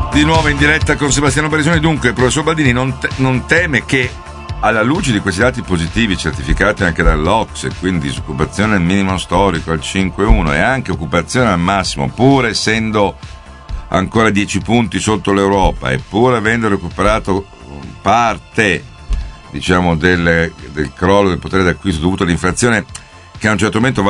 Di nuovo in diretta con Sebastiano Berisoni. Dunque, il professor Baldini non teme che, alla luce di questi dati positivi certificati anche dall'OCSE, quindi disoccupazione al minimo storico al 5,1 e anche occupazione al massimo, pur essendo ancora 10 punti sotto l'Europa e pur avendo recuperato parte, diciamo, del crollo del potere d'acquisto dovuto all'inflazione, che a un certo momento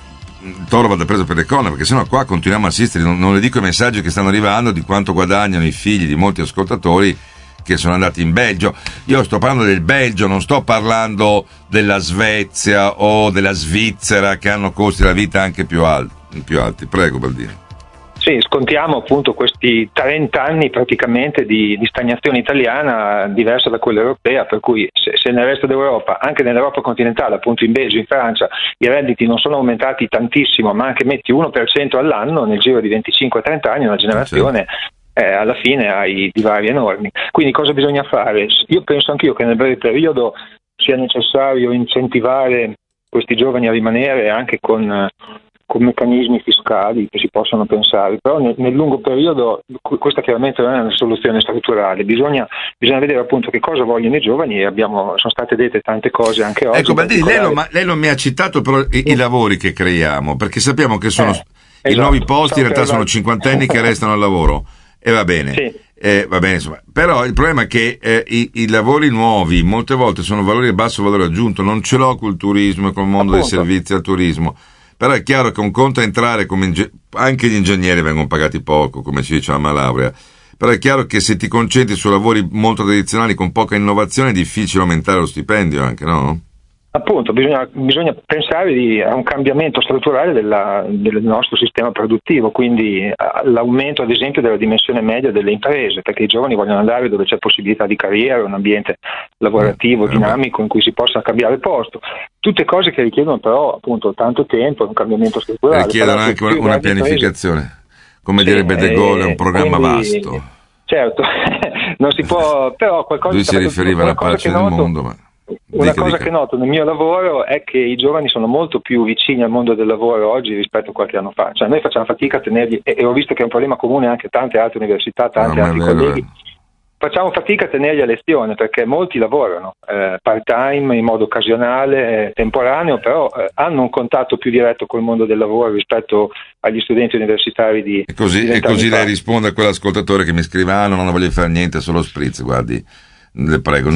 il toro vada preso per le corna, perché sennò qua continuiamo a assistere. Non le dico i messaggi che stanno arrivando di quanto guadagnano i figli di molti ascoltatori che sono andati in Belgio. Io sto parlando del Belgio, non sto parlando della Svezia o della Svizzera, che hanno costi della vita anche più alti. Prego, Baldini. Sì, scontiamo appunto questi 30 anni praticamente di stagnazione italiana diversa da quella europea, per cui se nel resto d'Europa, anche nell'Europa continentale, appunto in Belgio, in Francia, i redditi non sono aumentati tantissimo, ma anche metti 1% all'anno nel giro di 25-30 anni, una generazione alla fine ha i divari enormi. Quindi cosa bisogna fare? Io penso anch'io che nel breve periodo sia necessario incentivare questi giovani a rimanere anche con meccanismi fiscali che si possono pensare, però nel lungo periodo questa chiaramente non è una soluzione strutturale, bisogna vedere appunto che cosa vogliono i giovani, e sono state dette tante cose anche oggi. Ecco, Baldini, lei non mi ha citato però i lavori che creiamo, perché sappiamo che sono i nuovi posti, in realtà sono cinquantenni che restano al lavoro, e va bene. Sì. Va bene, insomma. Però il problema è che i lavori nuovi molte volte sono valori a basso valore aggiunto. Non ce l'ho col turismo e col mondo dei servizi al turismo. Però è chiaro che un conto è entrare come anche gli ingegneri vengono pagati poco, come si dice alla laurea. Però è chiaro che se ti concentri su lavori molto tradizionali con poca innovazione è difficile aumentare lo stipendio anche, no? Appunto, bisogna pensare a un cambiamento strutturale del nostro sistema produttivo, quindi all'aumento ad esempio della dimensione media delle imprese, perché i giovani vogliono andare dove c'è possibilità di carriera, un ambiente lavorativo dinamico in cui si possa cambiare posto. Tutte cose che richiedono però appunto tanto tempo, un cambiamento strutturale. Richiedono anche una pianificazione, come direbbe De Gaulle, è un programma vasto. Certo, non si può, però qualcosa. Lui si riferiva alla pace del mondo, ma... Una cosa che noto nel mio lavoro è che i giovani sono molto più vicini al mondo del lavoro oggi rispetto a qualche anno fa. Cioè noi facciamo fatica a tenerli, e ho visto che è un problema comune anche a tante altre università, tanti altri colleghi. Facciamo fatica a tenerli a lezione perché molti lavorano part-time, in modo occasionale, temporaneo, però hanno un contatto più diretto col mondo del lavoro rispetto agli studenti universitari di... E così lei risponde a quell'ascoltatore che mi scrive: non voglio fare niente, solo spritz. Guardi, le prego,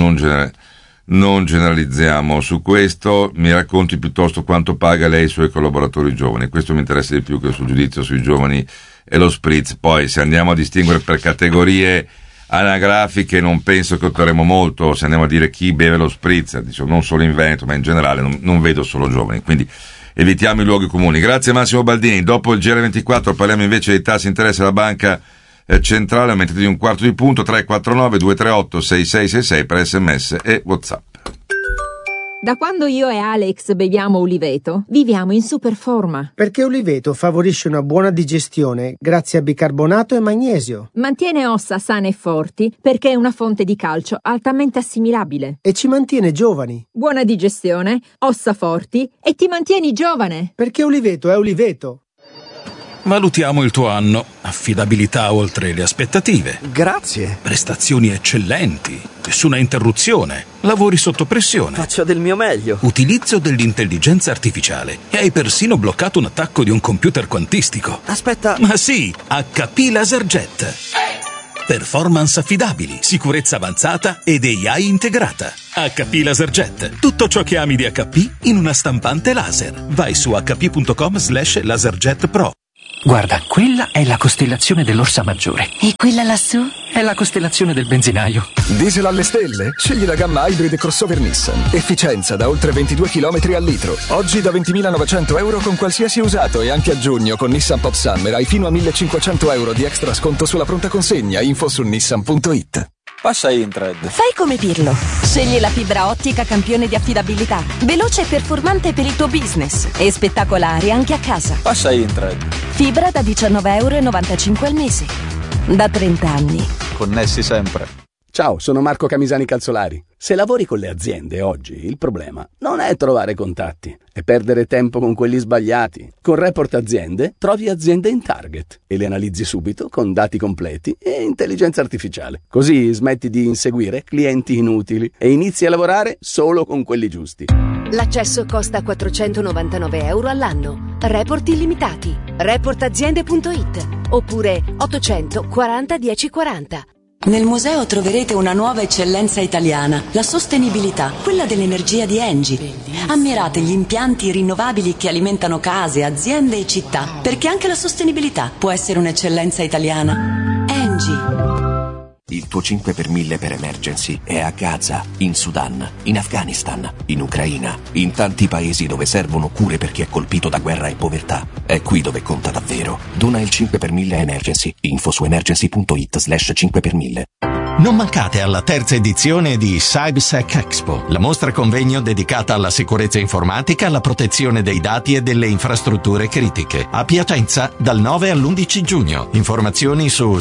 non generalizziamo su questo, mi racconti piuttosto quanto paga lei i suoi collaboratori giovani. Questo mi interessa di più che il suo giudizio sui giovani e lo spritz. Poi se andiamo a distinguere per categorie anagrafiche non penso che otterremo molto. Se andiamo a dire chi beve lo spritz, diciamo, non solo in Veneto ma in generale, non vedo solo giovani, quindi evitiamo i luoghi comuni. Grazie Massimo Baldini. Dopo il GR24 parliamo invece dei tassi di interesse della banca centrale, aumentati di 1/4 punto. 349 238 6666 per SMS e WhatsApp. Da quando io e Alex beviamo Uliveto, viviamo in super forma. Perché Uliveto favorisce una buona digestione grazie a bicarbonato e magnesio. Mantiene ossa sane e forti perché è una fonte di calcio altamente assimilabile. E ci mantiene giovani. Buona digestione, ossa forti e ti mantieni giovane. Perché Uliveto è Uliveto. Valutiamo il tuo anno. Affidabilità oltre le aspettative. Grazie. Prestazioni eccellenti. Nessuna interruzione. Lavori sotto pressione. Faccio del mio meglio. Utilizzo dell'intelligenza artificiale. E hai persino bloccato un attacco di un computer quantistico. Aspetta. Ma sì, HP LaserJet. Performance affidabili, sicurezza avanzata ed AI integrata. HP LaserJet. Tutto ciò che ami di HP in una stampante laser. Vai su hp.com/laserjet pro. Guarda, quella è la costellazione dell'Orsa Maggiore. E quella lassù? È la costellazione del benzinaio. Diesel alle stelle? Scegli la gamma Hybrid crossover Nissan. Efficienza da oltre 22 km al litro. Oggi da 20.900 euro con qualsiasi usato, e anche a giugno con Nissan Pop Summer hai fino a 1.500 euro di extra sconto sulla pronta consegna. Info su nissan.it. Passa Intred. Fai come Pirlo. Scegli la fibra ottica campione di affidabilità. Veloce e performante per il tuo business. E spettacolare anche a casa. Passa Intred. Fibra da 19,95 euro al mese. Da 30 anni. Connessi sempre. Ciao, sono Marco Camisani Calzolari. Se lavori con le aziende oggi, il problema non è trovare contatti, è perdere tempo con quelli sbagliati. Con Report Aziende trovi aziende in target e le analizzi subito con dati completi e intelligenza artificiale. Così smetti di inseguire clienti inutili e inizi a lavorare solo con quelli giusti. L'accesso costa €499 all'anno. Report illimitati. Reportaziende.it oppure 800 40 1040. Nel museo troverete una nuova eccellenza italiana, la sostenibilità, quella dell'energia di Engie. Ammirate gli impianti rinnovabili che alimentano case, aziende e città, perché anche la sostenibilità può essere un'eccellenza italiana. Engie. Il tuo 5 per 1000 per emergency è a Gaza, in Sudan, in Afghanistan, in Ucraina, in tanti paesi dove servono cure per chi è colpito da guerra e povertà. È qui dove conta davvero. Dona il 5 per 1000 emergency. Info su emergency.it/5 per 1000. Non mancate alla terza edizione di CyberSec Expo, la mostra convegno dedicata alla sicurezza informatica, alla protezione dei dati e delle infrastrutture critiche. A Piacenza dal 9 all'11 giugno. Informazioni su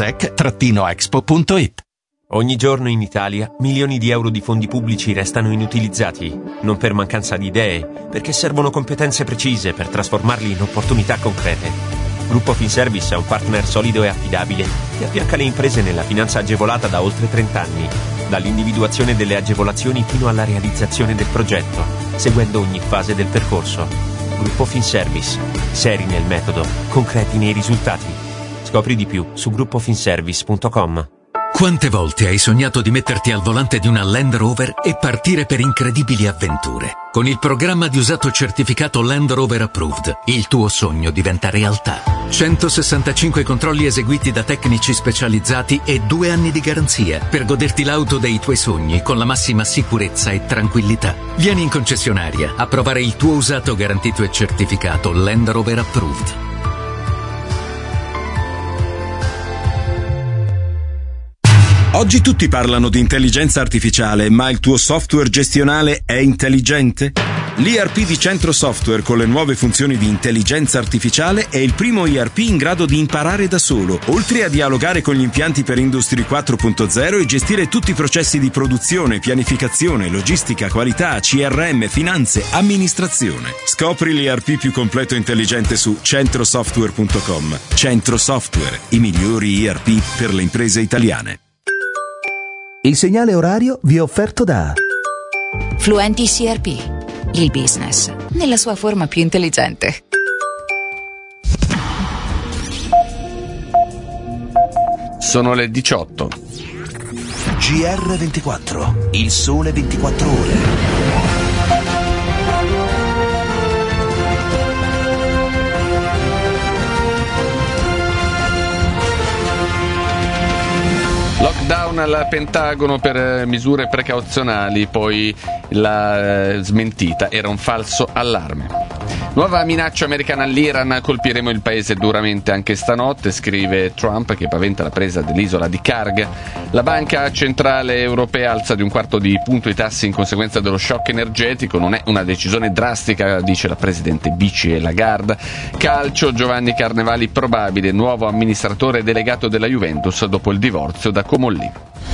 cybersec-expo.it. Ogni giorno in Italia milioni di euro di fondi pubblici restano inutilizzati, non per mancanza di idee, perché servono competenze precise per trasformarli in opportunità concrete. Gruppo Finservice è un partner solido e affidabile che affianca le imprese nella finanza agevolata da oltre 30 anni, dall'individuazione delle agevolazioni fino alla realizzazione del progetto, seguendo ogni fase del percorso. Gruppo Finservice, seri nel metodo, concreti nei risultati. Scopri di più su gruppofinservice.com. Quante volte hai sognato di metterti al volante di una Land Rover e partire per incredibili avventure? Con il programma di usato certificato Land Rover Approved, il tuo sogno diventa realtà. 165 controlli eseguiti da tecnici specializzati e 2 anni di garanzia per goderti l'auto dei tuoi sogni con la massima sicurezza e tranquillità. Vieni in concessionaria a provare il tuo usato garantito e certificato Land Rover Approved. Oggi tutti parlano di intelligenza artificiale, ma il tuo software gestionale è intelligente? L'ERP di Centro Software con le nuove funzioni di intelligenza artificiale è il primo ERP in grado di imparare da solo, oltre a dialogare con gli impianti per Industry 4.0 e gestire tutti i processi di produzione, pianificazione, logistica, qualità, CRM, finanze, amministrazione. Scopri l'ERP più completo e intelligente su centrosoftware.com. Centro Software, i migliori ERP per le imprese italiane. Il segnale orario vi è offerto da Fluenti CRP, il business nella sua forma più intelligente. Sono le 18. GR24, il sole 24 ore. Lockdown al Pentagono per misure precauzionali, poi la smentita era un falso allarme. Nuova minaccia americana all'Iran, colpiremo il paese duramente anche stanotte, scrive Trump che paventa la presa dell'isola di Karg. La Banca Centrale Europea alza di 1/4 punto i tassi in conseguenza dello shock energetico, non è una decisione drastica, dice la presidente BCE Lagarde. Calcio, Giovanni Carnevali probabile nuovo amministratore delegato della Juventus dopo il divorzio da Comolli.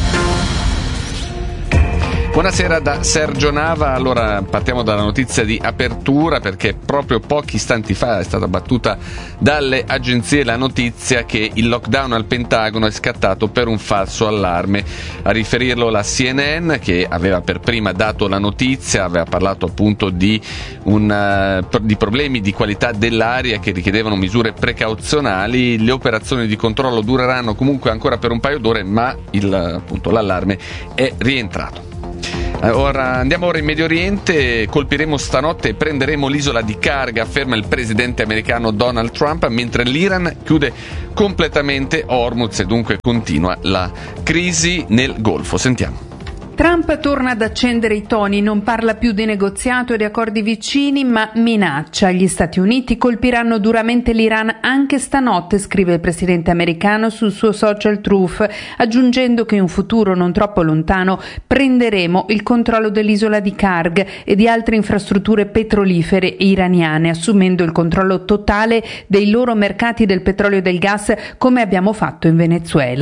Buonasera da Sergio Nava. Allora partiamo dalla notizia di apertura, perché proprio pochi istanti fa è stata battuta dalle agenzie la notizia che il lockdown al Pentagono è scattato per un falso allarme. A riferirlo la CNN, che aveva per prima dato la notizia, aveva parlato appunto di problemi di qualità dell'aria che richiedevano misure precauzionali. Le operazioni di controllo dureranno comunque ancora per un paio d'ore, ma l'allarme è rientrato. Andiamo ora in Medio Oriente, colpiremo stanotte e prenderemo l'isola di Karg, afferma il presidente americano Donald Trump, mentre l'Iran chiude completamente Hormuz e dunque continua la crisi nel Golfo. Sentiamo. Trump torna ad accendere i toni, non parla più di negoziato e di accordi vicini, ma minaccia. Gli Stati Uniti colpiranno duramente l'Iran anche stanotte, scrive il presidente americano sul suo social Truth, aggiungendo che in un futuro non troppo lontano prenderemo il controllo dell'isola di Karg e di altre infrastrutture petrolifere iraniane, assumendo il controllo totale dei loro mercati del petrolio e del gas, come abbiamo fatto in Venezuela.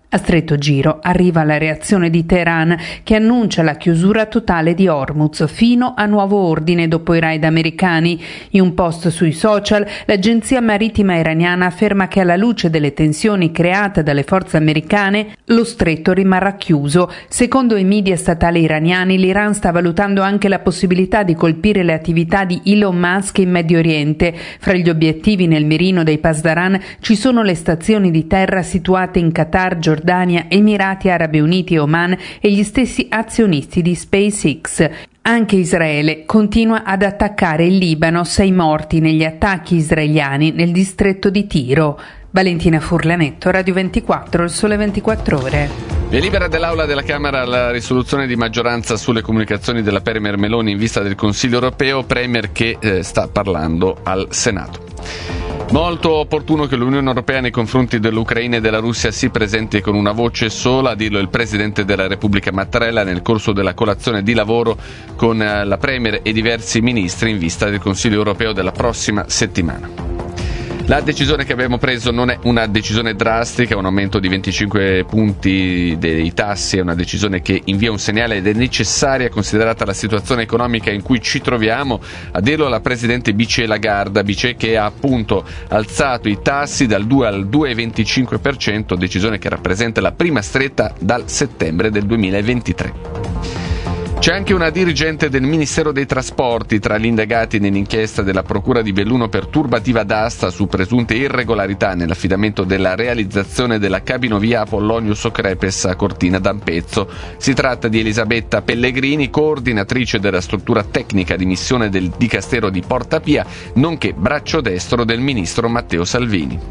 A stretto giro arriva la reazione di Teheran, che annuncia la chiusura totale di Hormuz fino a nuovo ordine dopo i raid americani. In un post sui social, l'agenzia marittima iraniana afferma che alla luce delle tensioni create dalle forze americane, lo stretto rimarrà chiuso. Secondo i media statali iraniani, l'Iran sta valutando anche la possibilità di colpire le attività di Elon Musk in Medio Oriente. Fra gli obiettivi nel mirino dei Pasdaran ci sono le stazioni di terra situate in Qatar, Giordania, Emirati Arabi Uniti e Oman e gli stessi azionisti di SpaceX. Anche Israele continua ad attaccare il Libano, 6 morti negli attacchi israeliani nel distretto di Tiro. Valentina Furlanetto, Radio 24, Il Sole 24 Ore. Via libera dell'Aula della Camera la risoluzione di maggioranza sulle comunicazioni della Premier Meloni in vista del Consiglio europeo, Premier che sta parlando al Senato. Molto opportuno che l'Unione Europea nei confronti dell'Ucraina e della Russia si presenti con una voce sola, a dirlo il Presidente della Repubblica Mattarella nel corso della colazione di lavoro con la Premier e diversi ministri in vista del Consiglio Europeo della prossima settimana. La decisione che abbiamo preso non è una decisione drastica, un aumento di 25 punti dei tassi è una decisione che invia un segnale ed è necessaria considerata la situazione economica in cui ci troviamo, a dirlo la Presidente BCE Lagarde, BCE che ha appunto alzato i tassi dal 2 al 2,25%, decisione che rappresenta la prima stretta dal settembre del 2023. C'è anche una dirigente del Ministero dei Trasporti tra gli indagati nell'inchiesta della Procura di Belluno per turbativa d'asta su presunte irregolarità nell'affidamento della realizzazione della cabinovia Apollonius-Crepes a Cortina d'Ampezzo. Si tratta di Elisabetta Pellegrini, coordinatrice della struttura tecnica di missione del Dicastero di Porta Pia, nonché braccio destro del ministro Matteo Salvini.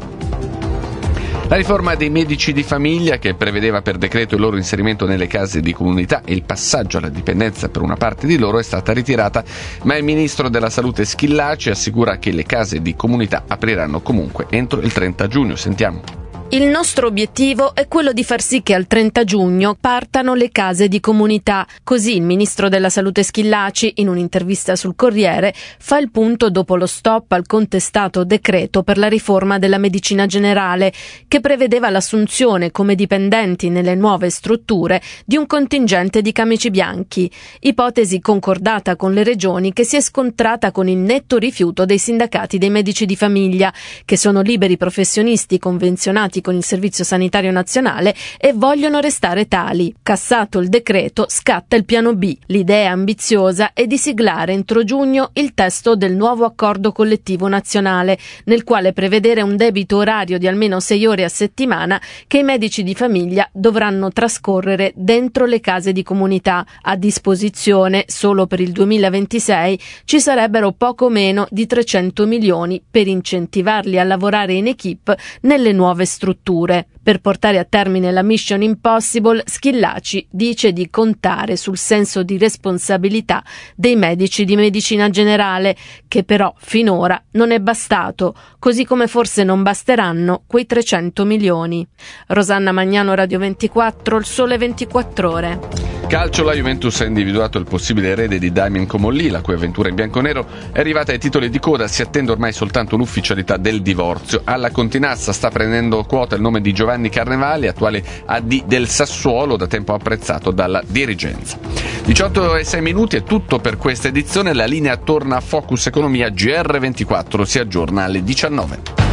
La riforma dei medici di famiglia, che prevedeva per decreto il loro inserimento nelle case di comunità e il passaggio alla dipendenza per una parte di loro, è stata ritirata, ma il ministro della Salute Schillaci assicura che le case di comunità apriranno comunque entro il 30 giugno. Sentiamo. Il nostro obiettivo è quello di far sì che al 30 giugno partano le case di comunità. Così il ministro della Salute Schillaci, in un'intervista sul Corriere, fa il punto dopo lo stop al contestato decreto per la riforma della medicina generale, che prevedeva l'assunzione come dipendenti nelle nuove strutture di un contingente di camici bianchi, ipotesi concordata con le regioni che si è scontrata con il netto rifiuto dei sindacati dei medici di famiglia, che sono liberi professionisti convenzionati con il Servizio Sanitario Nazionale e vogliono restare tali. Cassato il decreto, scatta il piano B. L'idea ambiziosa è di siglare entro giugno il testo del nuovo accordo collettivo nazionale, nel quale prevedere un debito orario di almeno 6 ore a settimana che i medici di famiglia dovranno trascorrere dentro le case di comunità. A disposizione, solo per il 2026, ci sarebbero poco meno di 300 milioni per incentivarli a lavorare in equipe nelle nuove strutture. Per portare a termine la Mission Impossible, Schillaci dice di contare sul senso di responsabilità dei medici di medicina generale, che però finora non è bastato, così come forse non basteranno quei 300 milioni. Rosanna Magnano, Radio 24, Il Sole 24 Ore. Calcio, la Juventus ha individuato il possibile erede di Damien Comolli, la cui avventura in bianconero è arrivata ai titoli di coda. Si attende ormai soltanto l'ufficialità del divorzio. Alla Continazza sta prendendo quota il nome di Giovanni Carnevali, attuale AD del Sassuolo, da tempo apprezzato dalla dirigenza. 18:06 è tutto per questa edizione. La linea torna a Focus Economia. GR24 si aggiorna alle 19.